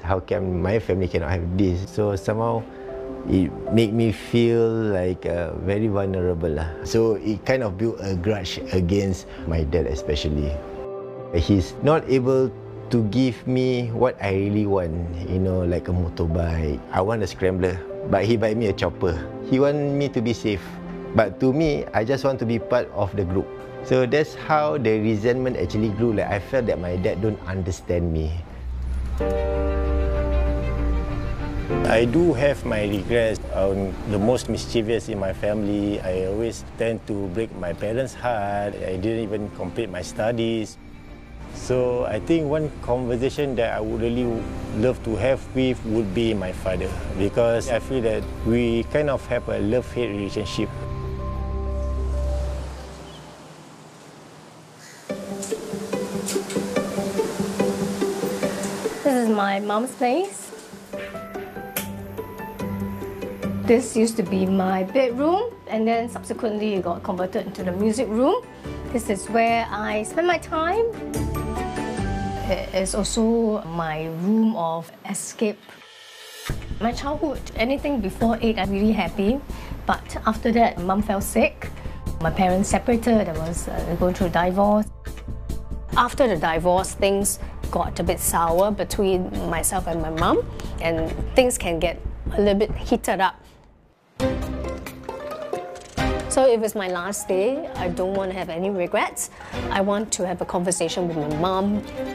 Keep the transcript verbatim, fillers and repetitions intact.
how come my family cannot have this? So somehow it made me feel like uh, very vulnerable lah. So it kind of built a grudge against my dad especially. He's not able to give me what I really want, you know, like a motorbike. I want a scrambler, but he buy me a chopper. He want me to be safe, but to me, I just want to be part of the group. So that's how the resentment actually grew. Like I felt that my dad don't understand me. I do have my regrets. I'm the most mischievous in my family. I always tend to break my parents' heart. I didn't even complete my studies. So I think one conversation that I would really love to have with would be my father, because I feel that we kind of have a love-hate relationship. This is my mom's place. This used to be my bedroom, and then subsequently it got converted into the music room. This is where I spend my time. It's also my room of escape. My childhood, anything before eight, I'm really happy. But after that, mum fell sick. My parents separated. I was uh, going through a divorce. After the divorce, things got a bit sour between myself and my mum, and things can get a little bit heated up. So if it's my last day, I don't want to have any regrets. I want to have a conversation with my mum